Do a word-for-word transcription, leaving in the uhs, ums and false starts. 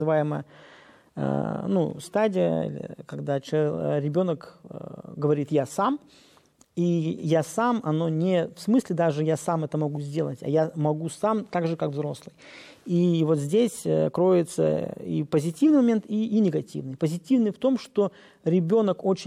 называемая э, ну, стадия, когда ребенок э, говорит «я сам», и «я сам», оно не в смысле даже «я сам это могу сделать», а «я могу сам так же, как взрослый». И вот здесь э, кроется и позитивный момент, и, и негативный. Позитивный в том, что ребенок очень